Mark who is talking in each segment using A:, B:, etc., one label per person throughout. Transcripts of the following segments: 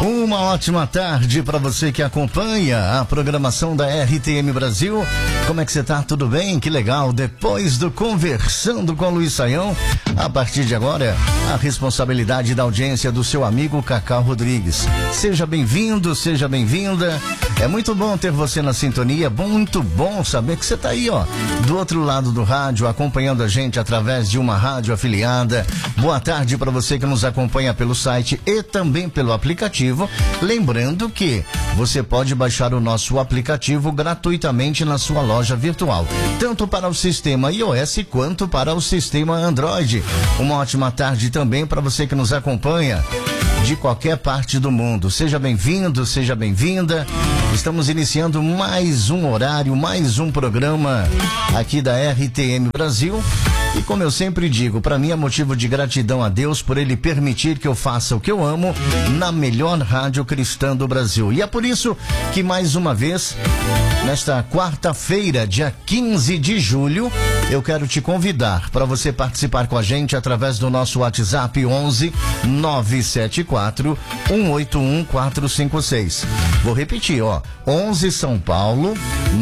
A: Uma ótima tarde para você que acompanha a programação da RTM Brasil. Como é que você tá? Tudo bem? Que legal. Depois do Conversando com Luiz Saião, a partir de agora, a responsabilidade da audiência do seu amigo Cacau Rodrigues. Seja bem-vindo, seja bem-vinda. É muito bom ter você na sintonia, muito bom saber que você tá aí, ó, do outro lado do rádio, acompanhando a gente através de uma rádio afiliada. Boa tarde para você que nos acompanha pelo site e também pelo aplicativo. Lembrando que você pode baixar o nosso aplicativo gratuitamente na sua loja virtual, tanto para o sistema iOS quanto para o sistema Android. Uma ótima tarde também para você que nos acompanha de qualquer parte do mundo. Seja bem-vindo, seja bem-vinda. Estamos iniciando mais um horário, mais um programa aqui da RTM Brasil. E como eu sempre digo, para mim é motivo de gratidão a Deus por Ele permitir que eu faça o que eu amo na melhor rádio cristã do Brasil. E é por isso que mais uma vez, nesta quarta-feira, dia 15 de julho, eu quero te convidar para você participar com a gente através do nosso WhatsApp 11 974 181 456. Vou repetir, ó, 11 São Paulo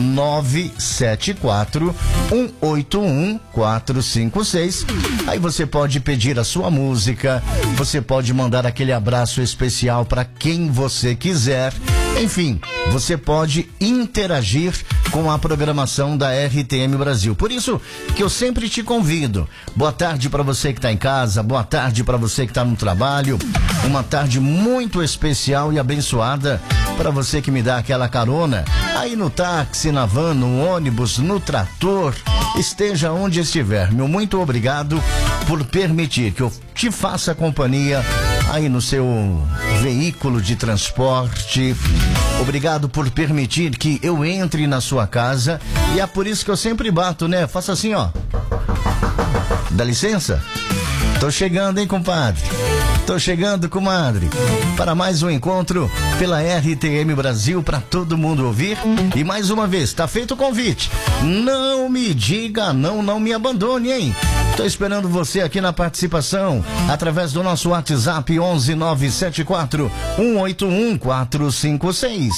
A: 974 181 456. Aí você pode pedir a sua música, você pode mandar aquele abraço especial para quem você quiser. Enfim, você pode interagir com a programação da RTM Brasil. Por isso que eu sempre te convido. Boa tarde para você que está em casa, boa tarde para você que está no trabalho. Uma tarde muito especial e abençoada para você que me dá aquela carona aí no táxi, na van, no ônibus, no trator, esteja onde estiver. Meu muito obrigado por permitir que eu te faça companhia aí no seu veículo de transporte. Obrigado por permitir que eu entre na sua casa. E é por isso que eu sempre bato, né? Faça assim, ó. Dá licença? Tô chegando, hein, compadre? Tô chegando, comadre, para mais um encontro pela RTM Brasil para todo mundo ouvir. E mais uma vez, tá feito o convite. Não me diga não, não me abandone, hein? Tô esperando você aqui na participação através do nosso WhatsApp 11 974 181 456.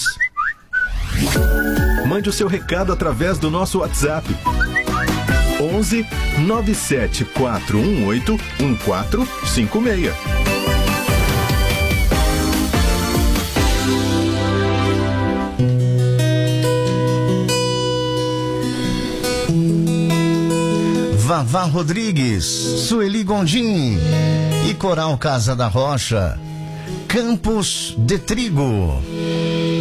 B: Mande o seu recado através do nosso WhatsApp 11 97418 1456.
A: Vavá Rodrigues, Sueli Gondim e Coral Casa da Rocha, Campos de Trigo.